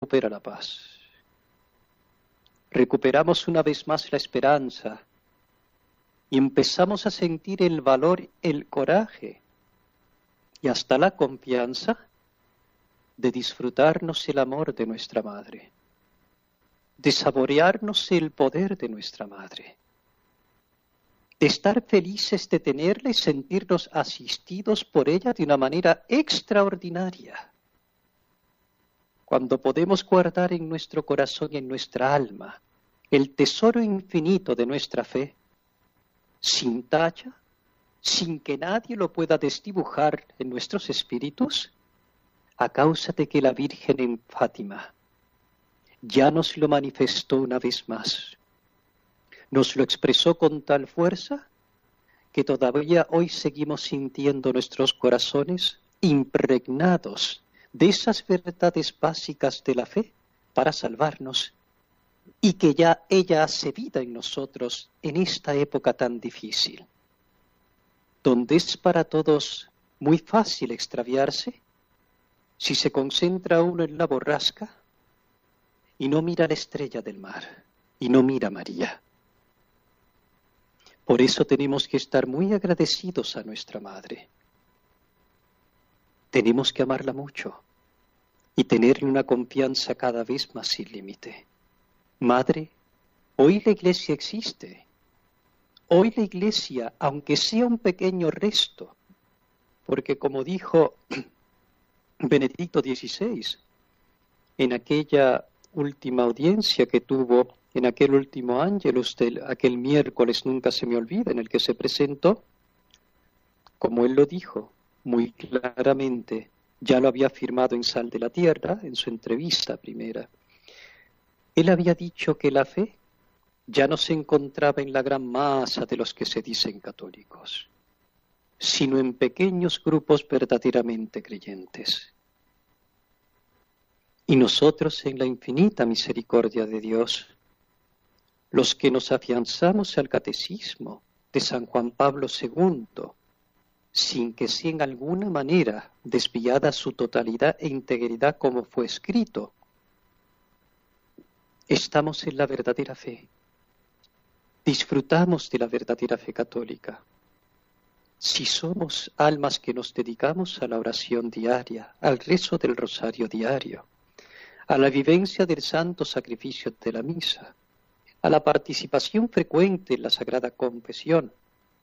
recupera la paz. Recuperamos una vez más la esperanza y empezamos a sentir el valor, el coraje y hasta la confianza de disfrutarnos el amor de nuestra Madre, de saborearnos el poder de nuestra Madre, de estar felices de tenerla y sentirnos asistidos por ella de una manera extraordinaria. Cuando podemos guardar en nuestro corazón y en nuestra alma el tesoro infinito de nuestra fe, sin talla, sin que nadie lo pueda desdibujar en nuestros espíritus, a causa de que la Virgen en Fátima ya nos lo manifestó una vez más. Nos lo expresó con tal fuerza que todavía hoy seguimos sintiendo nuestros corazones impregnados de esas verdades básicas de la fe para salvarnos, y que ya ella hace vida en nosotros en esta época tan difícil, donde es para todos muy fácil extraviarse si se concentra uno en la borrasca y no mira la estrella del mar y no mira a María. Por eso tenemos que estar muy agradecidos a nuestra Madre. Tenemos que amarla mucho y tenerle una confianza cada vez más sin límite. Madre, hoy la Iglesia existe. Hoy la Iglesia, aunque sea un pequeño resto, porque como dijo Benedicto XVI, en aquella última audiencia que tuvo, en aquel último Ángelus, aquel miércoles nunca se me olvida, en el que se presentó, como él lo dijo muy claramente, ya lo había afirmado en Sal de la Tierra, en su entrevista primera. Él había dicho que la fe ya no se encontraba en la gran masa de los que se dicen católicos, sino en pequeños grupos verdaderamente creyentes. Y nosotros, en la infinita misericordia de Dios, los que nos afianzamos al catecismo de San Juan Pablo II, sin que sea en alguna manera desviada su totalidad e integridad como fue escrito, estamos en la verdadera fe. Disfrutamos de la verdadera fe católica. Si somos almas que nos dedicamos a la oración diaria, al rezo del rosario diario, a la vivencia del santo sacrificio de la misa, a la participación frecuente en la Sagrada Confesión,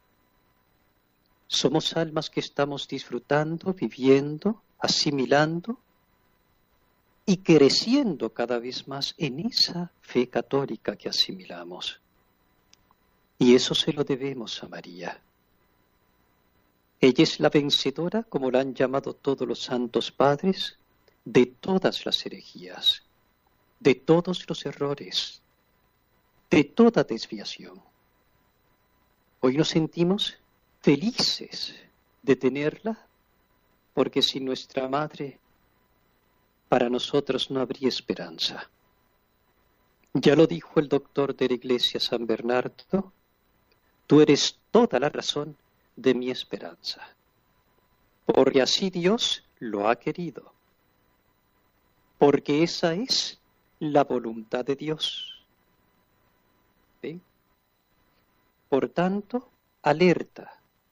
somos almas que estamos disfrutando, viviendo, asimilando y creciendo cada vez más en esa fe católica que asimilamos. Y eso se lo debemos a María. Ella es la vencedora, como la han llamado todos los santos padres, de todas las herejías, de todos los errores, de toda desviación. Hoy nos sentimos felices de tenerla, porque sin nuestra Madre, para nosotros no habría esperanza. Ya lo dijo el doctor de la Iglesia San Bernardo, tú eres toda la razón de mi esperanza, porque así Dios lo ha querido, porque esa es la voluntad de Dios. ¿Sí? Por tanto, alerta.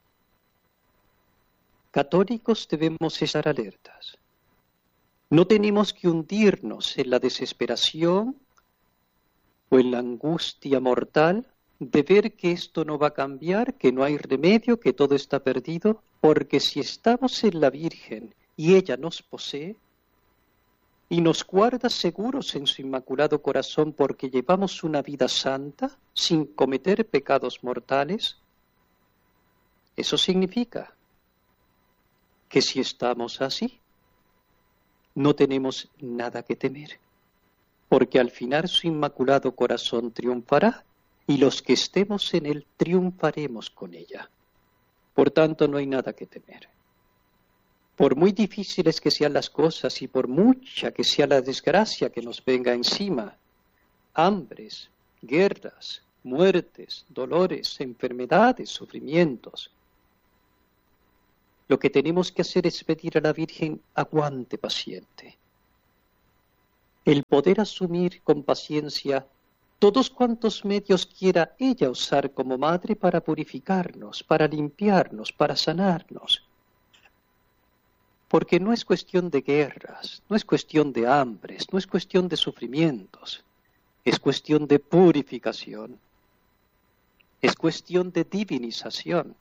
Católicos debemos estar alertas. No tenemos que hundirnos en la desesperación o en la angustia mortal de ver que esto no va a cambiar, que no hay remedio, que todo está perdido, porque si estamos en la Virgen y ella nos posee y nos guarda seguros en su inmaculado corazón porque llevamos una vida santa sin cometer pecados mortales, eso significa que si estamos así, no tenemos nada que temer, porque al final su inmaculado corazón triunfará y los que estemos en él triunfaremos con ella. Por tanto, no hay nada que temer. Por muy difíciles que sean las cosas y por mucha que sea la desgracia que nos venga encima, hambres, guerras, muertes, dolores, enfermedades, sufrimientos, lo que tenemos que hacer es pedir a la Virgen aguante paciente. el poder asumir con paciencia todos cuantos medios quiera ella usar como madre para purificarnos, para limpiarnos, para sanarnos. Porque no es cuestión de guerras, no es cuestión de hambres, no es cuestión de sufrimientos, es cuestión de purificación, es cuestión de divinización,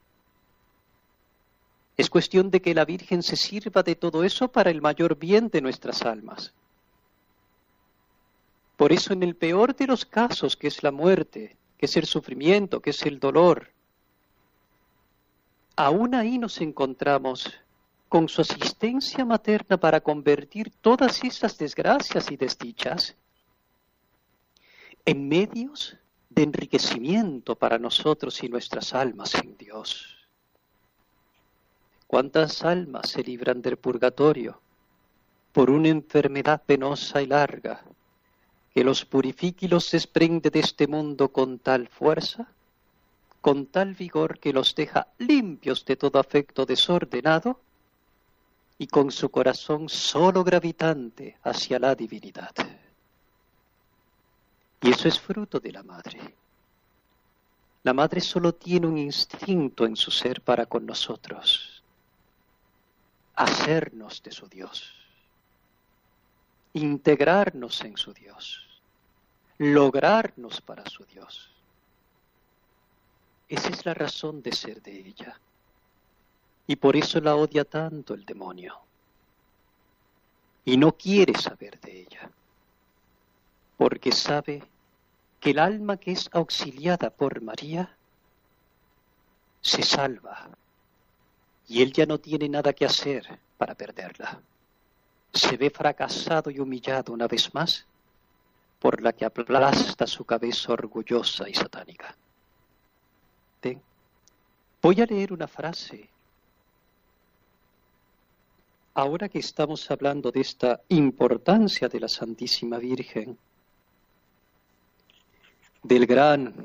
es cuestión de que la Virgen se sirva de todo eso para el mayor bien de nuestras almas. Por eso en el peor de los casos, que es la muerte, que es el sufrimiento, que es el dolor, aún ahí nos encontramos con su asistencia materna para convertir todas esas desgracias y desdichas en medios de enriquecimiento para nosotros y nuestras almas en Dios. ¿Cuántas almas se libran del purgatorio por una enfermedad penosa y larga que los purifica y los desprende de este mundo con tal fuerza, con tal vigor que los deja limpios de todo afecto desordenado y con su corazón solo gravitante hacia la divinidad? Y eso es fruto de la madre. La madre solo tiene un instinto en su ser para con nosotros: hacernos de su Dios, integrarnos en su Dios, lograrnos para su Dios. Esa es la razón de ser de ella. Y por eso la odia tanto el demonio. Y no quiere saber de ella. Porque sabe que el alma que es auxiliada por María se salva. Y él ya no tiene nada que hacer para perderla. Se ve fracasado y humillado una vez más por la que aplasta su cabeza orgullosa y satánica. Voy a leer una frase. Ahora que estamos hablando de esta importancia de la Santísima Virgen, del gran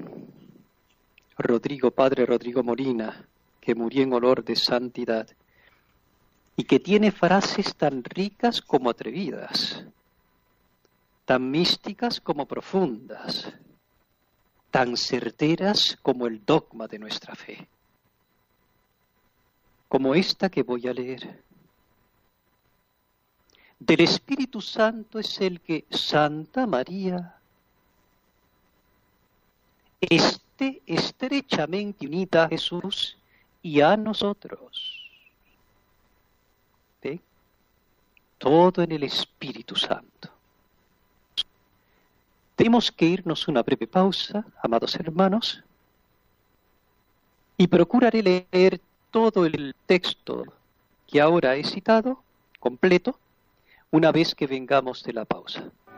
Padre Rodrigo Molina, que murió en olor de santidad, y que tiene frases tan ricas como atrevidas, tan místicas como profundas, tan certeras como el dogma de nuestra fe, como esta que voy a leer. Del Espíritu Santo es el que Santa María esté estrechamente unida a Jesús y a nosotros. ¿Ve? Todo en el Espíritu Santo. Tenemos que irnos una breve pausa, amados hermanos, y procuraré leer todo el texto que ahora he citado, completo, una vez que vengamos de la pausa.